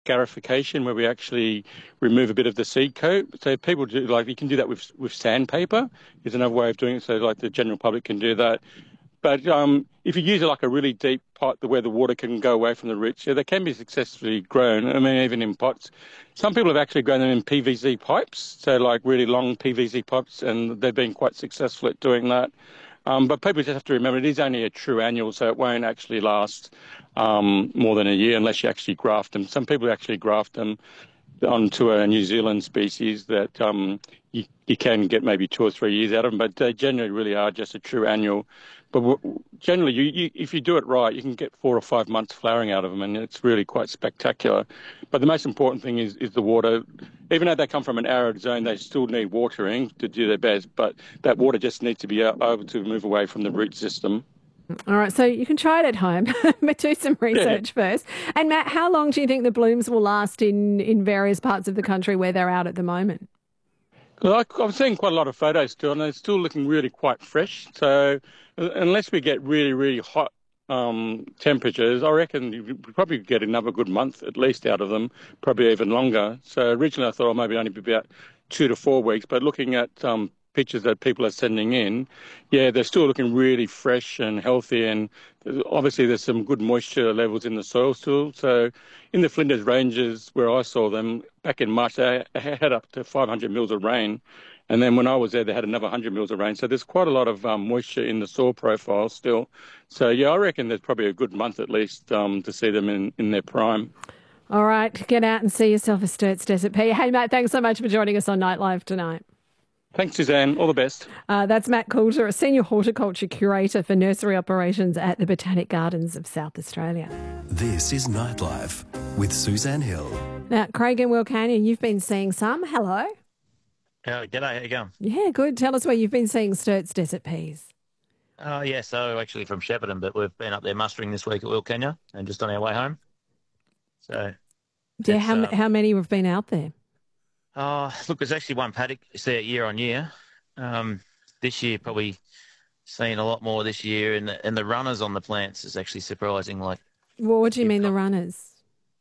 scarification, where we actually remove a bit of the seed coat. So people do like you can do that with sandpaper. Is another way of doing it. So like the general public can do that. But if you use like a really deep pot where the water can go away from the roots, yeah, they can be successfully grown. I mean, even in pots. Some people have actually grown them in PVC pipes, so like really long PVC pipes, and they've been quite successful at doing that. But people just have to remember it is only a true annual, so it won't actually last more than a year unless you actually graft them. Some people actually graft them onto a New Zealand species that you can get maybe 2 or 3 years out of them, but they generally really are just a true annual. But generally, if you do it right, you can get 4 or 5 months flowering out of them, and it's really quite spectacular. But the most important thing is the water. Even though they come from an arid zone, they still need watering to do their best, but that water just needs to be able to move away from the root system. All right, so you can try it at home, but do some Yeah. research first. And Matt, how long do you think the blooms will last in various parts of the country where they're out at the moment? Well, I've seen quite a lot of photos still, and they're still looking really quite fresh. So unless we get really, really hot temperatures, I reckon you probably get another good month at least out of them, probably even longer. So originally I thought I'd maybe only be about 2 to 4 weeks, but looking at pictures that people are sending in, yeah, they're still looking really fresh and healthy, and obviously there's some good moisture levels in the soil still. So in the Flinders Ranges where I saw them back in March, they had up to 500 mils of rain. And then when I was there, they had another 100 mils of rain. So there's quite a lot of moisture in the soil profile still. So, yeah, I reckon there's probably a good month at least to see them in their prime. All right, get out and see yourself a Sturt's Desert Pea. Hey, Matt, thanks so much for joining us on Nightlife tonight. Thanks, Suzanne. All the best. That's Matt Coulter, a Senior Horticulture Curator for Nursery Operations at the Botanic Gardens of South Australia. This is Nightlife with Suzanne Hill. Now, Craig and Wilcannia, you've been seeing some. Hello. G'day, how you going? Yeah, good. Tell us where you've been seeing Sturt's Desert Peas. Yeah, so actually from Shepparton, but we've been up there mustering this week at Wilcannia and just on our way home. So, Yeah, how many have been out there? look, there's actually one paddock you see it year on year. This year probably seen a lot more this year, and the runners on the plants is actually surprising. Like, Well, what do you mean, the runners?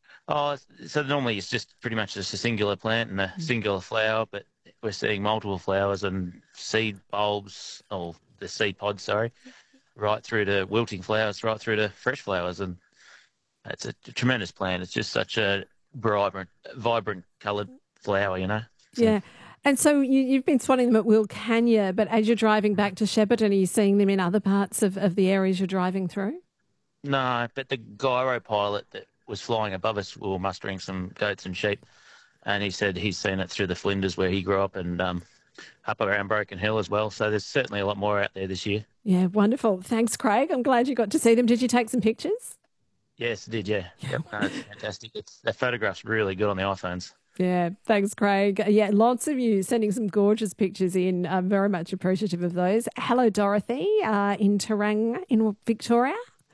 so normally it's just pretty much just a singular plant and a singular flower, but we're seeing multiple flowers and seed bulbs, or the seed pods, sorry, right through to wilting flowers, right through to fresh flowers, and it's a tremendous plant. It's just such a vibrant coloured flower, you know. So, Yeah. And so you've been spotting them at Wilcannia, but as you're driving back to Shepparton, are you seeing them in other parts of the areas you're driving through? No, but the gyro pilot that was flying above us, we were mustering some goats and sheep, and he said he's seen it through the Flinders where he grew up, and up around Broken Hill as well. So there's certainly a lot more out there this year. Yeah, wonderful. Thanks, Craig. I'm glad you got to see them. Did you take some pictures? Yes, it did, yeah. Yep, no, it's fantastic. The photograph's really good on the iPhones. Yeah, thanks, Craig. Yeah, lots of you sending some gorgeous pictures in. I'm very much appreciative of those. Hello, Dorothy, in Tauranga in Victoria.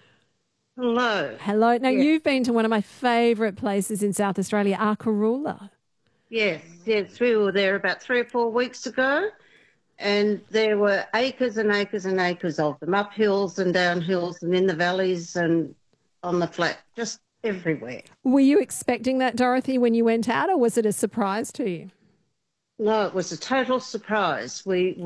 Hello. Hello. Now, Yeah. you've been to one of my favourite places in South Australia, Arkaroola. Yes, we were there about 3 or 4 weeks ago, and there were acres and acres and acres of them, up hills and down hills and in the valleys and on the flat, just everywhere. Were you expecting that, Dorothy, when you went out, or was it a surprise to you? No, it was a total surprise. We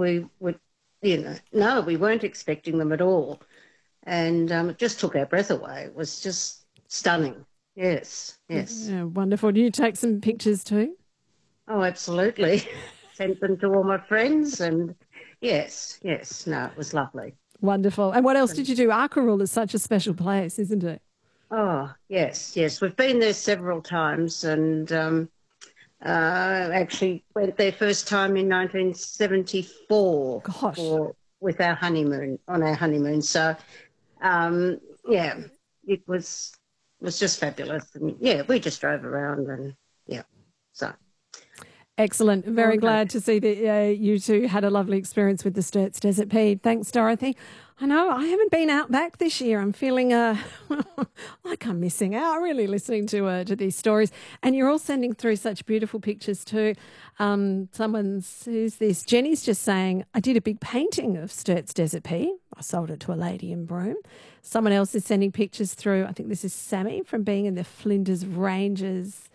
no, we weren't expecting them at all, and it just took our breath away. It was just stunning. Yes. Yeah, wonderful. Did you take some pictures too? Oh, absolutely. Sent them to all my friends, and yes. No, it was lovely. Wonderful. And what else did you do? Arkaroola is such a special place, isn't it? Oh, yes. We've been there several times, and actually went there first time in 1974. Gosh. With our honeymoon. So, it was just fabulous. And, yeah, we just drove around and, yeah, so. Excellent. Very Okay. glad to see that you two had a lovely experience with the Sturt's Desert Pea. Thanks, Dorothy. I know I haven't been out back this year. I'm feeling like I'm missing out, really, listening to these stories. And you're all sending through such beautiful pictures too. Who's this? Jenny's just saying, I did a big painting of Sturt's Desert Pea. I sold it to a lady in Broome. Someone else is sending pictures through. I think this is Sammy from being in the Flinders Ranges